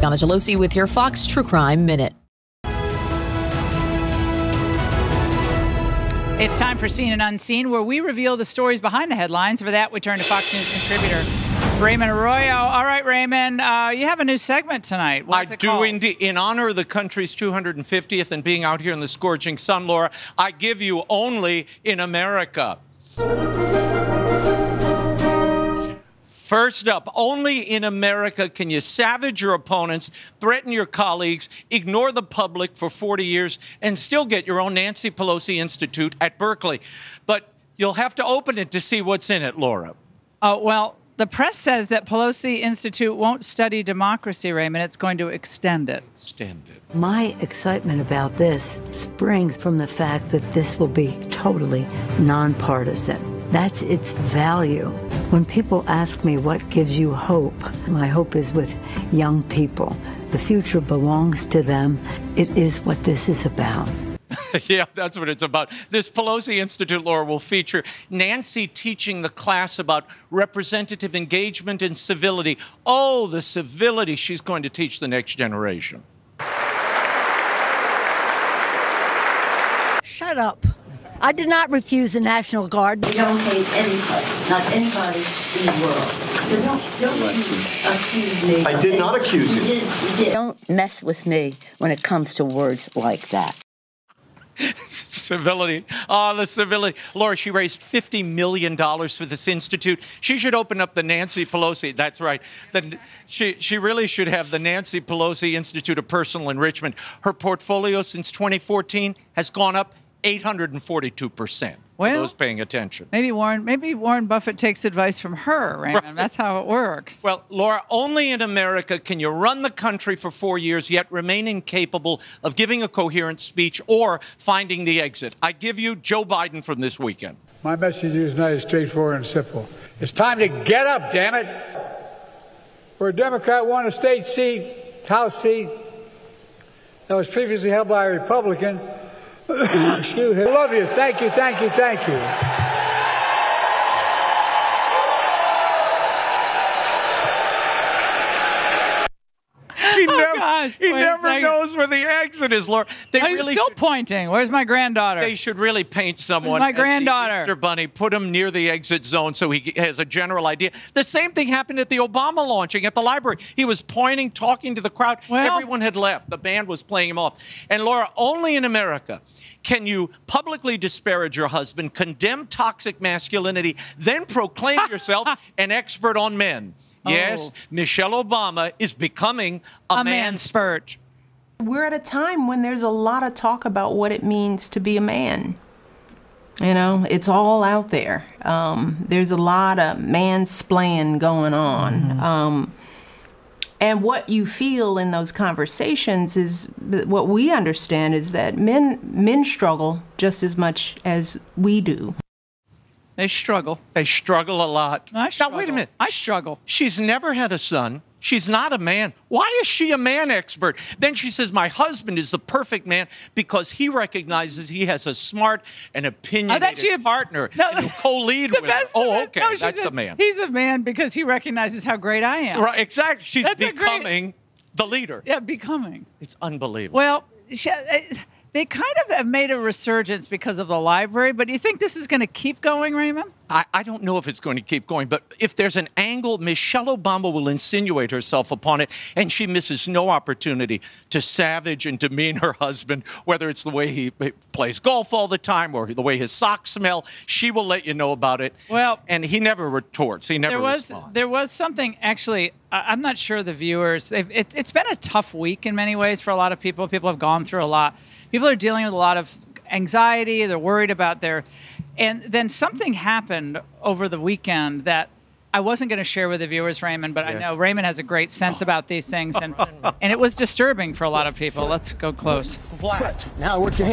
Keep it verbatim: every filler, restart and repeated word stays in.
Donna Gelosi with your Fox True Crime Minute. It's time for Seen and Unseen, where we reveal the stories behind the headlines. For that, we turn to Fox News contributor Raymond Arroyo. All right, Raymond, uh, you have a new segment tonight. What's I it do called? indeed. In honor of the country's two hundred fiftieth and being out here in the scorching sun, Laura, I give you Only in America. First up, only in America can you savage your opponents, threaten your colleagues, ignore the public for forty years, and still get your own Nancy Pelosi Institute at Berkeley. But you'll have to open it to see what's in it, Laura. Oh, well, the press says that Pelosi Institute won't study democracy, Raymond. It's going to extend it. Extend it. My excitement about this springs from the fact that this will be totally nonpartisan. That's its value. When people ask me what gives you hope, my hope is with young people. The future belongs to them. It is what this is about. Yeah, that's what it's about. This Pelosi Institute, Laura, will feature Nancy teaching the class about representative engagement and civility. Oh, the civility she's going to teach the next generation. Shut up. I did not refuse the National Guard. They don't hate anybody, not anybody in the world. So don't, don't accuse me. I did not accuse you. You did, you did. Don't mess with me when it comes to words like that. Civility. Oh, the civility. Laura, she raised fifty million dollars for this institute. She should open up the Nancy Pelosi. That's right. The, she, she really should have the Nancy Pelosi Institute of Personal Enrichment. Her portfolio since twenty fourteen has gone up eight hundred forty-two percent. Well, for those paying attention. Maybe Warren, maybe Warren Buffett takes advice from her, Raymond. Right. That's how it works. Well, Laura, only in America can you run the country for four years yet remain incapable of giving a coherent speech or finding the exit. I give you Joe Biden from this weekend. My message to you tonight is straightforward and simple. It's time to get up, damn it. Where a Democrat won a state seat, House seat, that was previously held by a Republican. Excuse me. I love you. Thank you, thank you, thank you. He oh never, gosh. he Wait never knows where the exit is, Laura. They I'm really still should, pointing. Where's my granddaughter? They should really paint someone my as granddaughter. the Easter Bunny, put him near the exit zone so he has a general idea. The same thing happened at the Obama launching at the library. He was pointing, talking to the crowd. Well, everyone had left. The band was playing him off. And Laura, only in America can you publicly disparage your husband, condemn toxic masculinity, then proclaim yourself an expert on men. Yes, oh. Michelle Obama is becoming a, a man spurt. We're at a time when there's a lot of talk about what it means to be a man. You know, it's all out there. Um, there's a lot of mansplaining going on. Mm-hmm. Um, and what you feel in those conversations is, what we understand is that men men struggle just as much as we do. They struggle. They struggle a lot. I struggle. Now, wait a minute. I struggle. She's never had a son. She's not a man. Why is she a man expert? Then she says, my husband is the perfect man because he recognizes he has a smart and opinionated oh, partner no, and co-lead with her. Oh, okay, no, that's says, a man. He's a man because he recognizes how great I am. Right, exactly. She's That's becoming great, the leader. Yeah, becoming. It's unbelievable. Well, she, they kind of have made a resurgence because of the library, but do you think this is going to keep going, Raymond? I, I don't know if it's going to keep going, but if there's an angle, Michelle Obama will insinuate herself upon it, and she misses no opportunity to savage and demean her husband, whether it's the way he plays golf all the time or the way his socks smell. She will let you know about it. Well, and he never retorts. He never there was, responds. There was something, actually, I'm not sure the viewers, it, it's been a tough week in many ways for a lot of people. People have gone through a lot. People are dealing with a lot of anxiety. They're worried about their... And then something happened over the weekend that I wasn't going to share with the viewers, Raymond, but yeah. I know Raymond has a great sense about these things. And, and it was disturbing for a lot of people. Let's go close. Flat. Now work your hands.